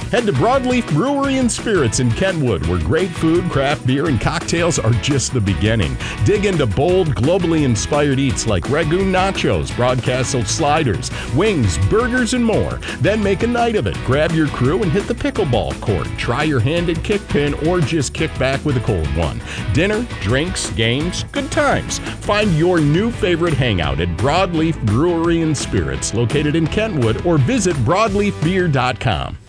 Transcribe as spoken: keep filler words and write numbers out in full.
Head to Broadleaf Brewery and Spirits in Kentwood, where great food, craft beer, and cocktails are just the beginning. Dig into bold, globally inspired eats like Ragoon Nachos, Broadcastle Sliders, wings, burgers, and more. Then make a night of it. Grab your crew and hit the pickleball court. Try your hand at kick pin or just kick back with a cold one. Dinner, drinks, games, good times. Find your new favorite hangout at Broadleaf Brewery and Spirits, located in Kentwood, or visit broadleaf beer dot com.